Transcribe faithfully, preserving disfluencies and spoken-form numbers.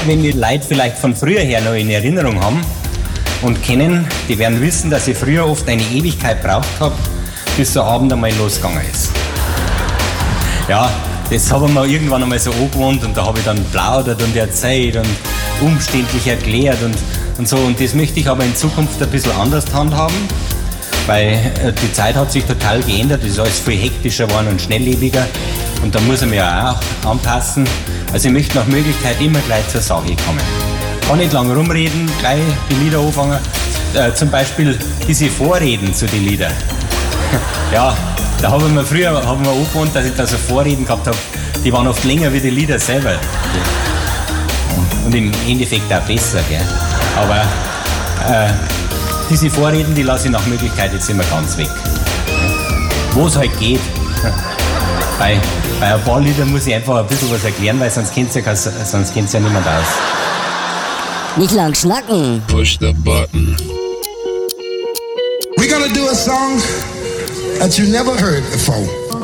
Wenn die Leute vielleicht von früher her noch in Erinnerung haben und kennen, die werden wissen, dass ich früher oft eine Ewigkeit braucht habe, bis der Abend einmal losgegangen ist. Ja, das habe ich mir irgendwann einmal so angewohnt und da habe ich dann plaudert und erzählt und umständlich erklärt und, und so. Und das möchte ich aber in Zukunft ein bisschen anders handhaben, weil die Zeit hat sich total geändert, es ist alles viel hektischer geworden und schnelllebiger und da muss ich mich auch anpassen. Also ich möchte nach Möglichkeit immer gleich zur Sache kommen. Kann nicht lange rumreden, gleich die Lieder anfangen. Äh, zum Beispiel diese Vorreden zu den Liedern. Ja, da habe ich mir früher hab ich mir angewohnt, dass ich da so Vorreden gehabt habe, die waren oft länger wie die Lieder selber. Und im Endeffekt auch besser, gell? Aber äh, diese Vorreden, die lasse ich nach Möglichkeit jetzt immer ganz weg. Wo es halt geht. Bei, bei ein paar Liedern muss ich einfach ein bisschen was erklären, weil sonst kennt ja, sonst kennt's ja niemand aus. Nicht lang schnacken. Push the button. We're gonna do a song that you never heard before.